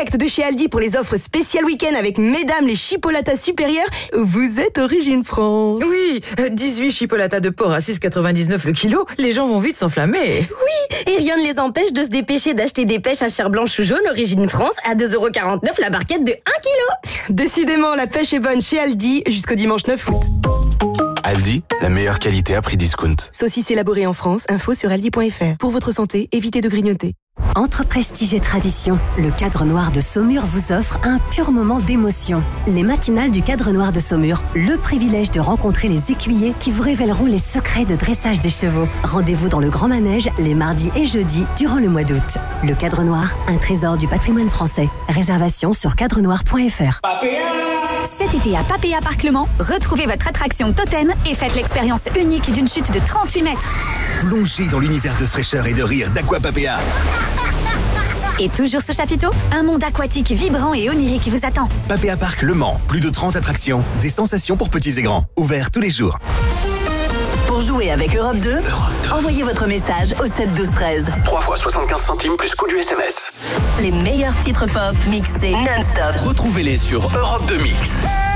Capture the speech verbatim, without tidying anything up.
direct de chez Aldi pour les offres spéciales week-end avec mesdames les chipolatas supérieures. Vous êtes Origine France. Oui, dix-huit chipolatas de porc à six quatre-vingt-dix-neuf le kilo, les gens vont vite s'enflammer. Oui, et rien ne les empêche de se dépêcher d'acheter des pêches à chair blanche ou jaune Origine France à deux euros quarante-neuf la barquette de un kilo. Décidément, la pêche est bonne chez Aldi jusqu'au dimanche neuf août. Aldi, la meilleure qualité à prix discount. Saucisse élaborée en France, info sur aldi point f r. Pour votre santé, évitez de grignoter. Entre prestige et tradition, le Cadre Noir de Saumur vous offre un pur moment d'émotion. Les matinales du Cadre Noir de Saumur, le privilège de rencontrer les écuyers qui vous révéleront les secrets de dressage des chevaux. Rendez-vous dans le Grand Manège les mardis et jeudis durant le mois d'août. Le Cadre Noir, un trésor du patrimoine français. Réservation sur cadre noir point f r. Cet été à Papéa Parc Le Mans, retrouvez votre attraction Totem et faites l'expérience unique d'une chute de trente-huit mètres. Plongez dans l'univers de fraîcheur et de rire d'Aqua Papéa. Et toujours ce chapiteau, un monde aquatique vibrant et onirique vous attend. Papéa Parc Le Mans, plus de trente attractions, des sensations pour petits et grands, ouverts tous les jours. Pour jouer avec Europe deux, Europe deux. Envoyez votre message au sept douze treize. trois fois soixante-quinze centimes plus coût du S M S. Les meilleurs titres pop mixés non-stop. Retrouvez-les sur Europe deux Mix.